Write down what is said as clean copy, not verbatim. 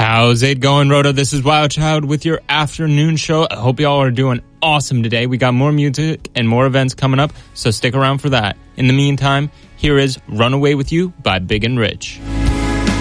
How's it going, Rhoda? This is Wild Child with your afternoon show. I hope y'all are doing awesome today. We got more music and more events coming up, so stick around for that. In the meantime, here is Run Away With You by Big and Rich.